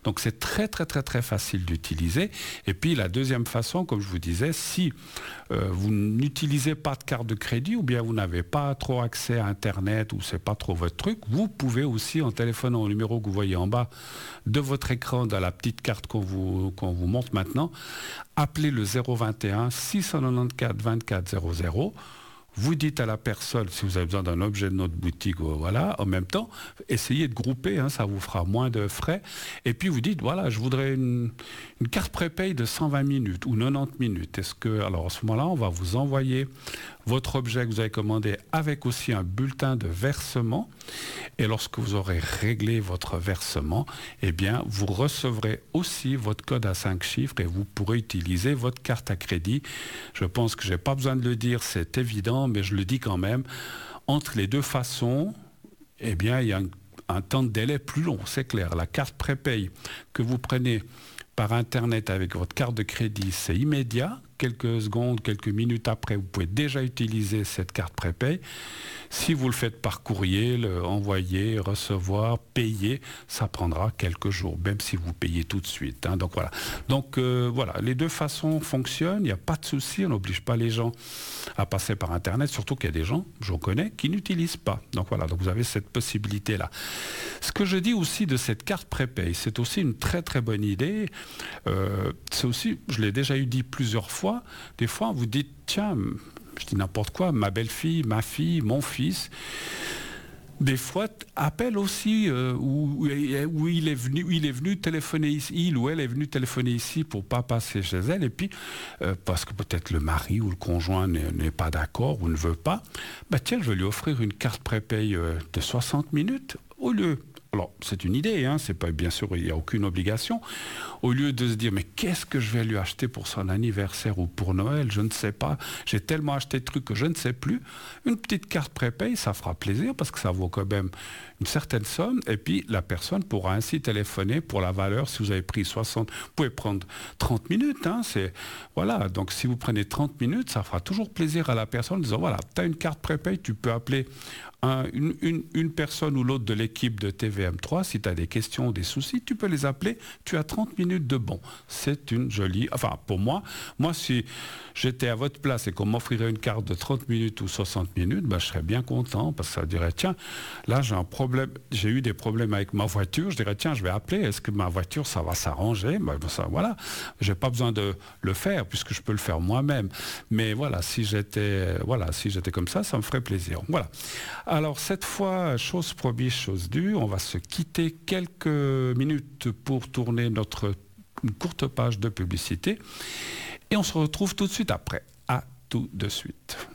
Donc c'est très très très très facile d'utiliser. Et puis la deuxième façon, comme je vous disais, si vous n'utilisez pas de carte de crédit ou bien vous n'avez pas trop accès à Internet ou c'est pas trop votre truc, vous pouvez aussi, en téléphonant au numéro que vous voyez en bas de votre écran, dans la petite carte qu'on vous montre maintenant, appeler le 021 694 24 00. Vous dites à la personne, si vous avez besoin d'un objet de notre boutique, voilà, en même temps, essayez de grouper, hein, ça vous fera moins de frais. Et puis vous dites, voilà, je voudrais une carte prépaye de 120 minutes ou 90 minutes. Alors à ce moment-là, on va vous envoyer votre objet que vous avez commandé avec aussi un bulletin de versement. Et lorsque vous aurez réglé votre versement, eh bien, vous recevrez aussi votre code à 5 chiffres et vous pourrez utiliser votre carte à crédit. Je pense que je n'ai pas besoin de le dire, c'est évident, mais je le dis quand même. Entre les deux façons, eh bien, il y a un temps de délai plus long, c'est clair. La carte prépaye que vous prenez par Internet avec votre carte de crédit, c'est immédiat. Quelques secondes, quelques minutes après, vous pouvez déjà utiliser cette carte prépaye. Si vous le faites par courrier, envoyer, recevoir, payer, ça prendra quelques jours, même si vous payez tout de suite. Hein. Donc voilà. Donc voilà, les deux façons fonctionnent, il n'y a pas de souci, on n'oblige pas les gens à passer par Internet, surtout qu'il y a des gens, j'en connais, qui n'utilisent pas. Donc voilà, donc vous avez cette possibilité-là. Ce que je dis aussi de cette carte prépaye, c'est aussi une très très bonne idée. C'est aussi, je l'ai déjà dit plusieurs fois, des fois vous dites, tiens, je dis n'importe quoi, ma belle-fille, ma fille, mon fils, des fois appelle aussi où il est venu téléphoner ici, il ou elle est venu téléphoner ici pour pas passer chez elle, et puis parce que peut-être le mari ou le conjoint n'est pas d'accord ou ne veut pas, tiens, je vais lui offrir une carte prépaye de 60 minutes au lieu. Alors, c'est une idée, hein, c'est pas, bien sûr, il n'y a aucune obligation. Au lieu de se dire, mais qu'est-ce que je vais lui acheter pour son anniversaire ou pour Noël, je ne sais pas, j'ai tellement acheté de trucs que je ne sais plus. Une petite carte prépaye, ça fera plaisir parce que ça vaut quand même une certaine somme. Et puis, la personne pourra ainsi téléphoner pour la valeur. Si vous avez pris 60, vous pouvez prendre 30 minutes. Hein, voilà, donc si vous prenez 30 minutes, ça fera toujours plaisir à la personne en disant, voilà, tu as une carte prépaye, tu peux appeler une personne ou l'autre de l'équipe de TVM3, si tu as des questions ou des soucis, tu peux les appeler, tu as 30 minutes de bon. C'est une jolie... Enfin, pour moi, si j'étais à votre place et qu'on m'offrirait une carte de 30 minutes ou 60 minutes, je serais bien content, parce que ça dirait, tiens, là j'ai un problème, j'ai eu des problèmes avec ma voiture, je dirais, tiens, je vais appeler, est-ce que ma voiture, ça va s'arranger? Voilà, j'ai pas besoin de le faire, puisque je peux le faire moi-même. Mais voilà, si j'étais comme ça me ferait plaisir. Voilà. Alors cette fois, chose promise, chose due, on va se quitter quelques minutes pour tourner une courte page de publicité et on se retrouve tout de suite après. À tout de suite.